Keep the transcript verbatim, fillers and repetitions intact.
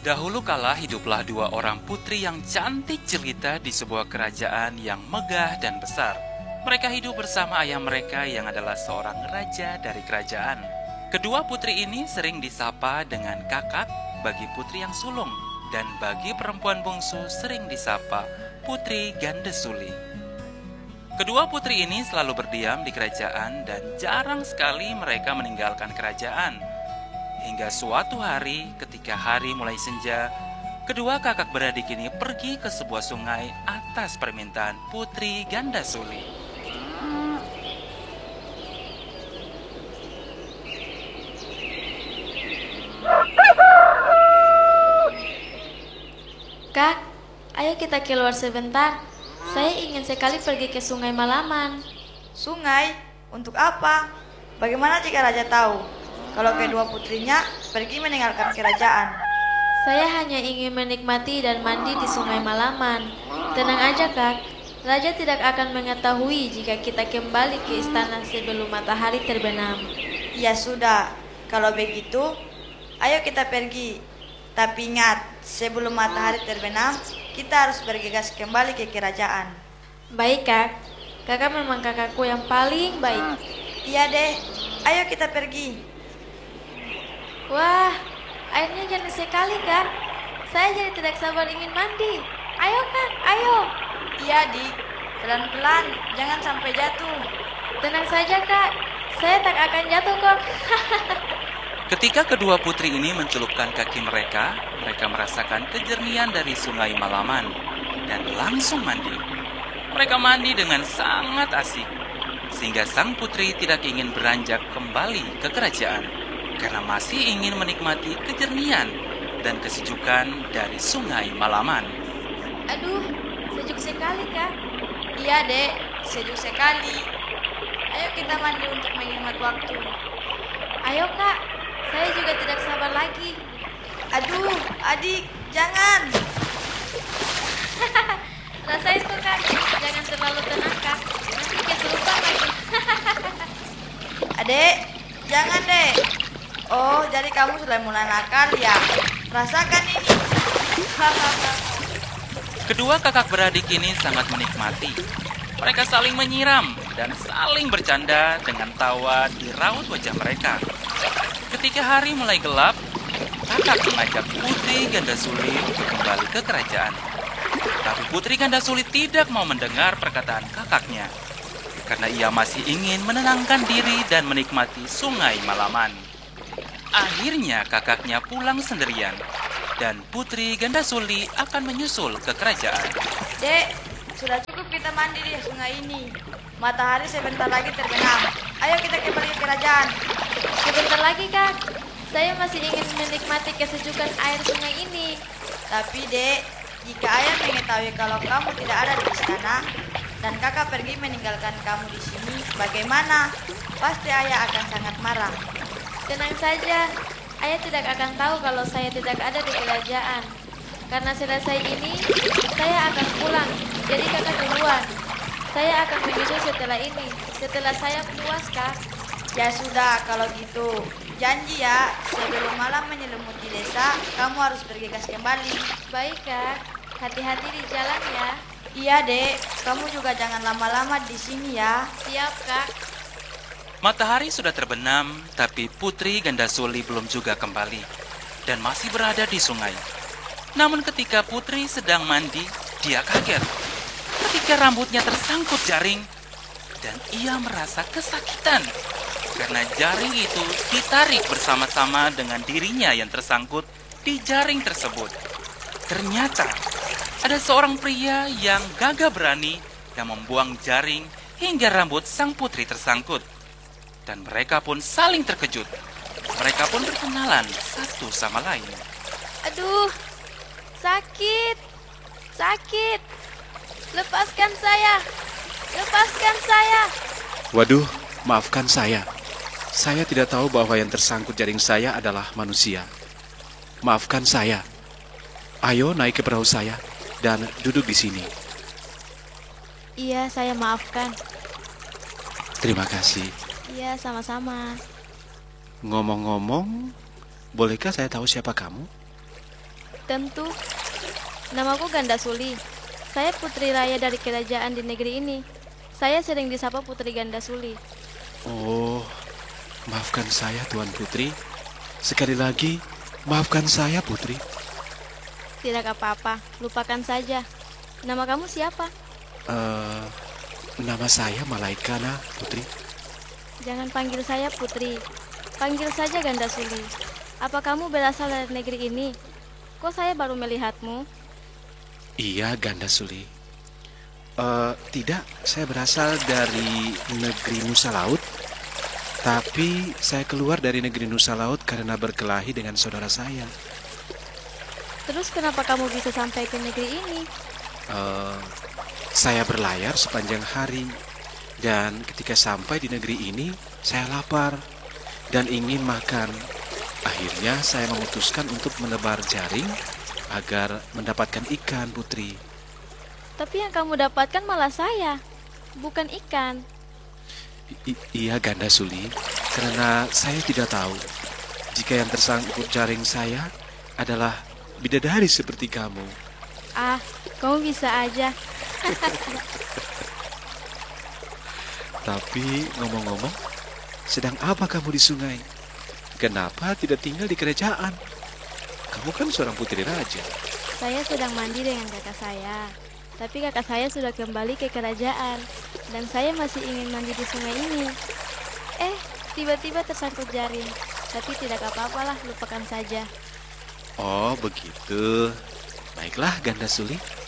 Dahulu kala hiduplah dua orang putri yang cantik jelita di sebuah kerajaan yang megah dan besar. Mereka hidup bersama ayah mereka yang adalah seorang raja dari kerajaan. Kedua putri ini sering disapa dengan kakak bagi putri yang sulung, dan bagi perempuan bungsu sering disapa Putri Gandasuli. Kedua putri ini selalu berdiam di kerajaan dan jarang sekali mereka meninggalkan kerajaan. Hingga suatu hari ketika hari mulai senja, kedua kakak beradik ini pergi ke sebuah sungai atas permintaan Putri Gandasuli. Kak, ayo kita keluar sebentar. Saya ingin sekali pergi ke Sungai Malaman. Sungai? Untuk apa? Bagaimana jika raja tahu kalau kedua putrinya pergi meninggalkan kerajaan? Saya hanya ingin menikmati dan mandi di Sungai Malaman. Tenang aja, Kak. Raja tidak akan mengetahui jika kita kembali ke istana sebelum matahari terbenam. Ya sudah, kalau begitu, ayo kita pergi. Tapi ingat, sebelum matahari terbenam, kita harus bergegas kembali ke kerajaan. Baik, Kak. Kakak memang kakakku yang paling baik. Iya deh, ayo kita pergi. Wah, airnya jernih sekali, Kak. Saya jadi tidak sabar ingin mandi. Ayo, Kak, ayo. Iya, Dik. Pelan-pelan, jangan sampai jatuh. Tenang saja, Kak. Saya tak akan jatuh kok. Ketika kedua putri ini mencelupkan kaki mereka, mereka merasakan kejernihan dari Sungai Malaman dan langsung mandi. Mereka mandi dengan sangat asik, sehingga sang putri tidak ingin beranjak kembali ke kerajaan karena masih ingin menikmati kejernihan dan kesejukan dari Sungai Malaman. Aduh, sejuk sekali, Kak. Iya, Dek, sejuk sekali. Ayo kita mandi untuk menghemat waktu. Ayo, Kak. Saya juga tidak sabar lagi. Aduh, adik, jangan. Rasa itu, Kak. Jangan terlalu tenang, Kak. Nanti kesurupan lagi. Adek, jangan, Dek. Oh, jadi kamu sudah mulai nakal ya? Rasakan ini. Kedua kakak beradik ini sangat menikmati. Mereka saling menyiram dan saling bercanda dengan tawa di raut wajah mereka. Ketika hari mulai gelap, kakak mengajak Putri Gandasuli untuk kembali ke kerajaan. Tapi Putri Gandasuli tidak mau mendengar perkataan kakaknya, karena ia masih ingin menenangkan diri dan menikmati Sungai Malaman. Akhirnya kakaknya pulang sendirian, dan Putri Gandasuli akan menyusul ke kerajaan. Dek, sudah cukup kita mandi di sungai ini. Matahari sebentar lagi terbenam. Ayo kita kembali ke kerajaan. Sebentar lagi, Kak. Saya masih ingin menikmati kesejukan air sungai ini. Tapi, Dek, jika ayah mengetahui kalau kamu tidak ada di istana dan kakak pergi meninggalkan kamu di sini, bagaimana? Pasti ayah akan sangat marah. Tenang saja, ayah tidak akan tahu kalau saya tidak ada di kerajaan. Karena selesai ini, saya akan pulang. Jadi kakak duluan. Saya akan menyusul setelah ini. Setelah saya puas, Kak. Ya sudah, kalau gitu. Janji ya, sebelum malam menyelimuti desa, kamu harus bergegas kembali. Baik, Kak. Hati-hati di jalan ya. Iya, Dek. Kamu juga jangan lama-lama di sini ya. Siap, Kak. Matahari sudah terbenam, tapi Putri Gandasuli belum juga kembali dan masih berada di sungai. Namun ketika Putri sedang mandi, dia kaget ketika rambutnya tersangkut jaring dan ia merasa kesakitan karena jaring itu ditarik bersama-sama dengan dirinya yang tersangkut di jaring tersebut. Ternyata ada seorang pria yang gagah berani yang membuang jaring hingga rambut sang putri tersangkut. Dan mereka pun saling terkejut. Mereka pun berkenalan satu sama lain. Aduh, sakit, sakit. Lepaskan saya, lepaskan saya. Waduh, maafkan saya. Saya tidak tahu bahwa yang tersangkut jaring saya adalah manusia. Maafkan saya. Ayo naik ke perahu saya dan duduk di sini. Iya, saya maafkan. Terima kasih. Iya, sama-sama. Ngomong-ngomong, bolehkah saya tahu siapa kamu? Tentu. Namaku Ganda Suli. Saya putri raya dari kerajaan di negeri ini. Saya sering disapa Putri Ganda Suli. Oh, maafkan saya Tuan Putri. Sekali lagi, maafkan saya Putri. Tidak apa-apa, lupakan saja. Nama kamu siapa? Eh, nama saya Malaikana Putri. Jangan panggil saya Putri. Panggil saja Ganda Suli. Apa kamu berasal dari negeri ini? Kok saya baru melihatmu? Iya, Ganda Suli. Eh, tidak, saya berasal dari negeri Nusa Laut. Tapi saya keluar dari negeri Nusa Laut karena berkelahi dengan saudara saya. Terus kenapa kamu bisa sampai ke negeri ini? Eh, saya berlayar sepanjang hari. Dan ketika sampai di negeri ini, saya lapar dan ingin makan. Akhirnya saya memutuskan untuk menebar jaring agar mendapatkan ikan, Putri. Tapi yang kamu dapatkan malah saya, bukan ikan. I- i- iya, Ganda Suli, karena saya tidak tahu jika yang tersangkut jaring saya adalah bidadari seperti kamu. Ah, kamu bisa aja. Tapi ngomong-ngomong, sedang apa kamu di sungai? Kenapa tidak tinggal di kerajaan? Kamu kan seorang putri raja. Saya sedang mandi dengan kakak saya. Tapi kakak saya sudah kembali ke kerajaan. Dan saya masih ingin mandi di sungai ini. Eh, tiba-tiba tersangkut jaring. Tapi tidak apa-apalah, lupakan saja. Oh, begitu. Baiklah, Ganda Suli.